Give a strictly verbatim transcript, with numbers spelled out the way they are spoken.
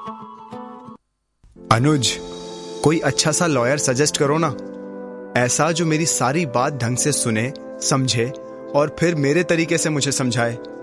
अनुज, कोई अच्छा सा लॉयर सजेस्ट करो ना, ऐसा जो मेरी सारी बात ढंग से सुने, समझे और फिर मेरे तरीके से मुझे समझाए।